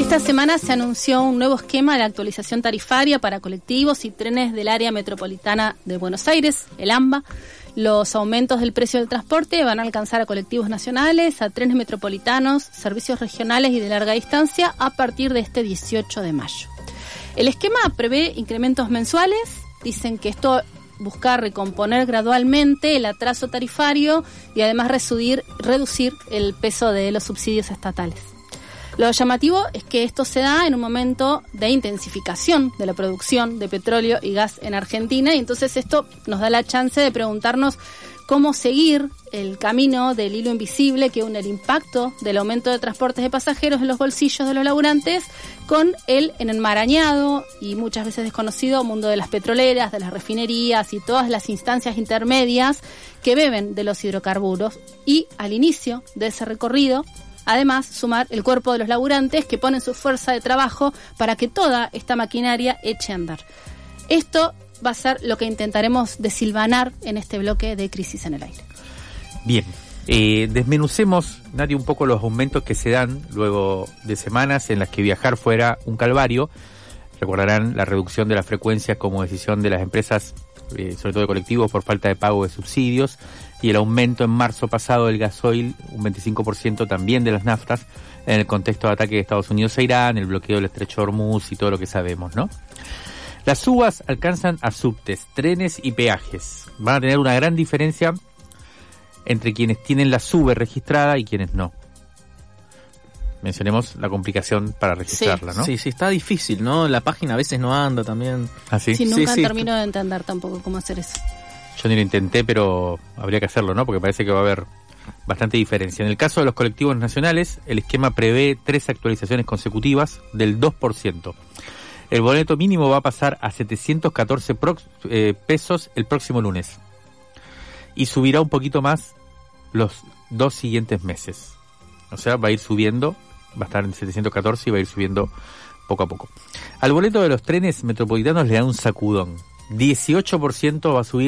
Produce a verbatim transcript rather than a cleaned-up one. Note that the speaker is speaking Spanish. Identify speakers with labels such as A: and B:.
A: Esta semana se anunció un nuevo esquema de actualización tarifaria para colectivos y trenes del área metropolitana de Buenos Aires, el AMBA. Los aumentos del precio del transporte van a alcanzar a colectivos nacionales, a trenes metropolitanos, servicios regionales y de larga distancia a partir de este dieciocho de mayo. El esquema prevé incrementos mensuales. Dicen que esto busca recomponer gradualmente el atraso tarifario y además reducir, reducir el peso de los subsidios estatales. Lo llamativo es que esto se da en un momento de intensificación de la producción de petróleo y gas en Argentina, y entonces esto nos da la chance de preguntarnos cómo seguir el camino del hilo invisible que une el impacto del aumento de transportes de pasajeros en los bolsillos de los laburantes con el enmarañado y muchas veces desconocido mundo de las petroleras, de las refinerías y todas las instancias intermedias que beben de los hidrocarburos. Y al inicio de ese recorrido, además, sumar el cuerpo de los laburantes que ponen su fuerza de trabajo para que toda esta maquinaria eche a andar. Esto va a ser lo que intentaremos desilvanar en este bloque de Crisis en el Aire.
B: Bien, eh, desmenucemos, Nati, un poco los aumentos que se dan luego de semanas en las que viajar fuera un calvario. Recordarán la reducción de las frecuencias como decisión de las empresas, eh, sobre todo de colectivos, por falta de pago de subsidios, y el aumento en marzo pasado del gasoil, un veinticinco por ciento también de las naftas, en el contexto de ataque de Estados Unidos a Irán, el bloqueo del estrecho de Hormuz y todo lo que sabemos, ¿no? Las subas alcanzan a subtes, trenes y peajes. Van a tener una gran diferencia entre quienes tienen la sube registrada y quienes no. Mencionemos la complicación para registrarla,
C: sí,
B: ¿no?
C: Sí, sí, está difícil, ¿no? La página a veces no anda también.
B: ¿Ah, sí?
A: Sí, nunca
C: sí, sí.
A: termino de entender tampoco cómo hacer eso.
B: Yo ni lo intenté, pero habría que hacerlo, ¿no? Porque parece que va a haber bastante diferencia. En el caso de los colectivos nacionales, el esquema prevé tres actualizaciones consecutivas del dos por ciento. El boleto mínimo va a pasar a setecientos catorce prox, eh, pesos el próximo lunes. Y subirá un poquito más los dos siguientes meses. O sea, va a ir subiendo, va a estar en setecientos catorce y va a ir subiendo poco a poco. Al boleto de los trenes metropolitanos le da un sacudón. dieciocho por ciento va a subir